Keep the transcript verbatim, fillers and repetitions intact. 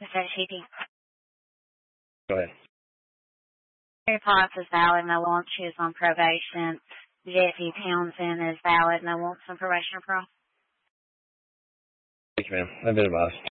Is that cheating? Go ahead. Mary Potts is valid, no warrant. She is on probation. Jesse Townsend is valid, no warrants on probation or parole. Thank you, ma'am. I've been advised.